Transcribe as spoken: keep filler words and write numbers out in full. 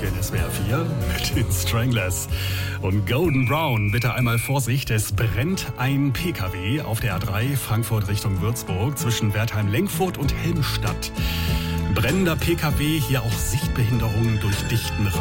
hier in S W R vier mit den Stranglers. Und Golden Brown, bitte einmal Vorsicht, es brennt ein P K W auf der A drei Frankfurt Richtung Würzburg zwischen Wertheim-Lenkfurt und Helmstadt. Brennender P K W, hier auch Sichtbehinderungen durch dichten